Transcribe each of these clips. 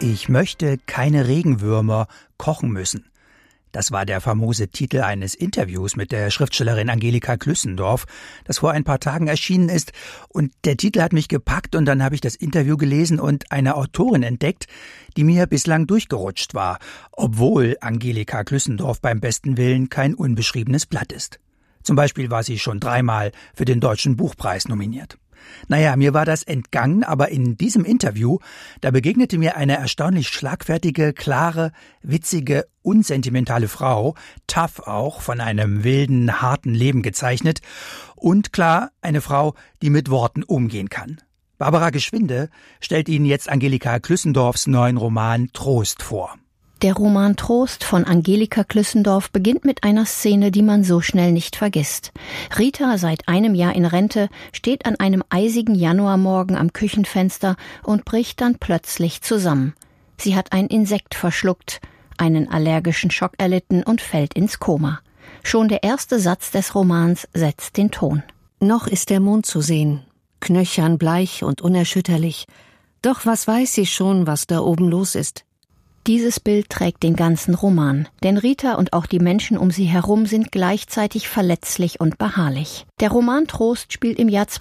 Ich möchte keine Regenwürmer kochen müssen. Das war der famose Titel eines Interviews mit der Schriftstellerin Angelika Klüssendorf, das vor ein paar Tagen erschienen ist. Und der Titel hat mich gepackt und dann habe ich das Interview gelesen und eine Autorin entdeckt, die mir bislang durchgerutscht war, obwohl Angelika Klüssendorf beim besten Willen kein unbeschriebenes Blatt ist. Zum Beispiel war sie schon 3-mal für den Deutschen Buchpreis nominiert. Naja, mir war das entgangen, aber in diesem Interview, da begegnete mir eine erstaunlich schlagfertige, klare, witzige, unsentimentale Frau, tough auch, von einem wilden, harten Leben gezeichnet und klar, eine Frau, die mit Worten umgehen kann. Barbara Geschwinde stellt Ihnen jetzt Angelika Klüssendorfs neuen Roman Trost vor. Der Roman Trost von Angelika Klüssendorf beginnt mit einer Szene, die man so schnell nicht vergisst. Rita, seit einem Jahr in Rente, steht an einem eisigen Januarmorgen am Küchenfenster und bricht dann plötzlich zusammen. Sie hat ein Insekt verschluckt, einen allergischen Schock erlitten und fällt ins Koma. Schon der erste Satz des Romans setzt den Ton. Noch ist der Mond zu sehen, knöchern, bleich und unerschütterlich. Doch was weiß sie schon, was da oben los ist? Dieses Bild trägt den ganzen Roman, denn Rita und auch die Menschen um sie herum sind gleichzeitig verletzlich und beharrlich. Der Roman Trost spielt im Jahr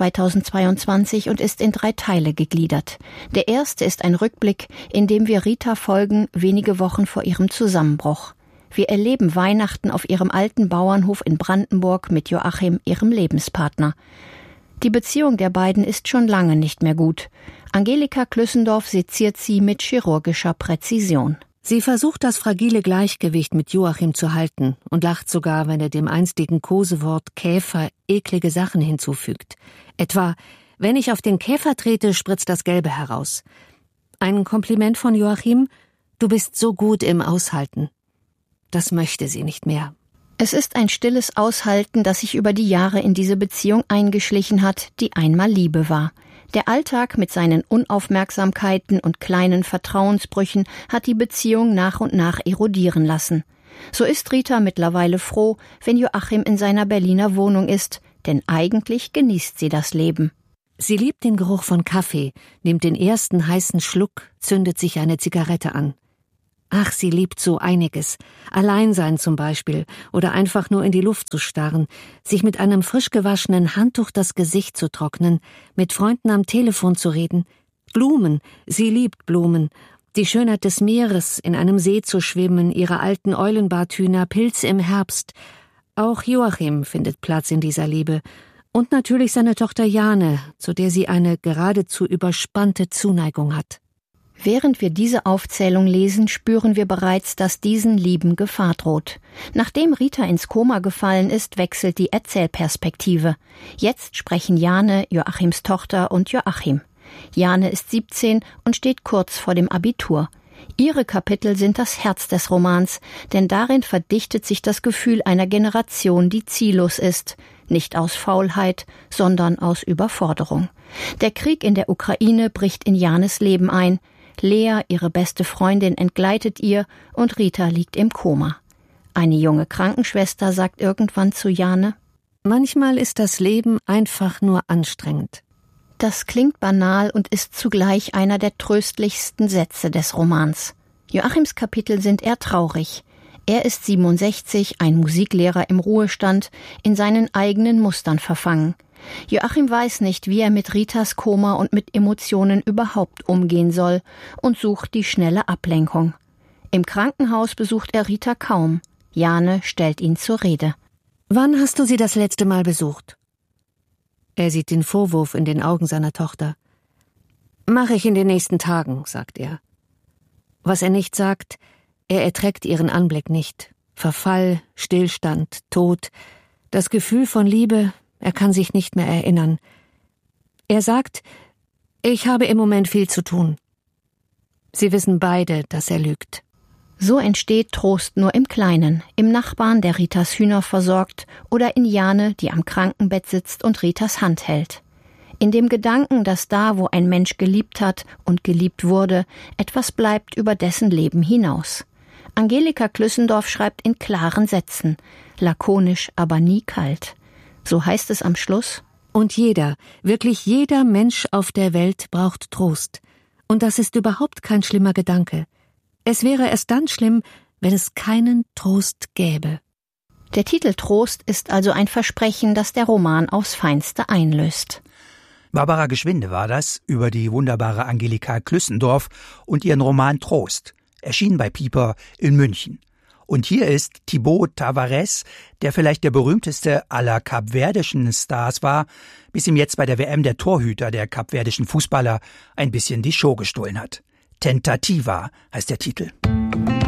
2022 und ist in 3 Teile gegliedert. Der erste ist ein Rückblick, in dem wir Rita folgen, wenige Wochen vor ihrem Zusammenbruch. Wir erleben Weihnachten auf ihrem alten Bauernhof in Brandenburg mit Joachim, ihrem Lebenspartner. Die Beziehung der beiden ist schon lange nicht mehr gut. Angelika Klüssendorf seziert sie mit chirurgischer Präzision. Sie versucht, das fragile Gleichgewicht mit Joachim zu halten und lacht sogar, wenn er dem einstigen Kosewort Käfer eklige Sachen hinzufügt. Etwa, wenn ich auf den Käfer trete, spritzt das Gelbe heraus. Ein Kompliment von Joachim: Du bist so gut im Aushalten. Das möchte sie nicht mehr. Es ist ein stilles Aushalten, das sich über die Jahre in diese Beziehung eingeschlichen hat, die einmal Liebe war. Der Alltag mit seinen Unaufmerksamkeiten und kleinen Vertrauensbrüchen hat die Beziehung nach und nach erodieren lassen. So ist Rita mittlerweile froh, wenn Joachim in seiner Berliner Wohnung ist, denn eigentlich genießt sie das Leben. Sie liebt den Geruch von Kaffee, nimmt den ersten heißen Schluck, zündet sich eine Zigarette an. Ach, sie liebt so einiges. Allein sein zum Beispiel oder einfach nur in die Luft zu starren, sich mit einem frisch gewaschenen Handtuch das Gesicht zu trocknen, mit Freunden am Telefon zu reden. Blumen, sie liebt Blumen. Die Schönheit des Meeres, in einem See zu schwimmen, ihre alten Eulenbarthühner, Pilze im Herbst. Auch Joachim findet Platz in dieser Liebe. Und natürlich seine Tochter Jane, zu der sie eine geradezu überspannte Zuneigung hat. Während wir diese Aufzählung lesen, spüren wir bereits, dass diesen Lieben Gefahr droht. Nachdem Rita ins Koma gefallen ist, wechselt die Erzählperspektive. Jetzt sprechen Jane, Joachims Tochter, und Joachim. Jane ist 17 und steht kurz vor dem Abitur. Ihre Kapitel sind das Herz des Romans, denn darin verdichtet sich das Gefühl einer Generation, die ziellos ist. Nicht aus Faulheit, sondern aus Überforderung. Der Krieg in der Ukraine bricht in Janes Leben ein. Lea, ihre beste Freundin, entgleitet ihr und Rita liegt im Koma. Eine junge Krankenschwester sagt irgendwann zu Jane: Manchmal ist das Leben einfach nur anstrengend. Das klingt banal und ist zugleich einer der tröstlichsten Sätze des Romans. Joachims Kapitel sind eher traurig. Er ist 67, ein Musiklehrer im Ruhestand, in seinen eigenen Mustern verfangen. Joachim weiß nicht, wie er mit Ritas Koma und mit Emotionen überhaupt umgehen soll und sucht die schnelle Ablenkung. Im Krankenhaus besucht er Rita kaum. Jane stellt ihn zur Rede. Wann hast du sie das letzte Mal besucht? Er sieht den Vorwurf in den Augen seiner Tochter. Mache ich in den nächsten Tagen, sagt er. Was er nicht sagt: Er erträgt ihren Anblick nicht. Verfall, Stillstand, Tod, das Gefühl von Liebe. Er kann sich nicht mehr erinnern. Er sagt: Ich habe im Moment viel zu tun. Sie wissen beide, dass er lügt. So entsteht Trost nur im Kleinen, im Nachbarn, der Ritas Hühner versorgt, oder in Jane, die am Krankenbett sitzt und Ritas Hand hält. In dem Gedanken, dass da, wo ein Mensch geliebt hat und geliebt wurde, etwas bleibt über dessen Leben hinaus. Angelika Klüssendorf schreibt in klaren Sätzen, lakonisch, aber nie kalt. So heißt es am Schluss: Und jeder, wirklich jeder Mensch auf der Welt braucht Trost. Und das ist überhaupt kein schlimmer Gedanke. Es wäre erst dann schlimm, wenn es keinen Trost gäbe. Der Titel Trost ist also ein Versprechen, das der Roman aufs Feinste einlöst. Barbara Geschwinde war das über die wunderbare Angelika Klüssendorf und ihren Roman Trost, erschienen bei Piper in München. Und hier ist Thibaut Tavares, der vielleicht der berühmteste aller kapverdischen Stars war, bis ihm jetzt bei der WM der Torhüter der kapverdischen Fußballer ein bisschen die Show gestohlen hat. Tentativa heißt der Titel.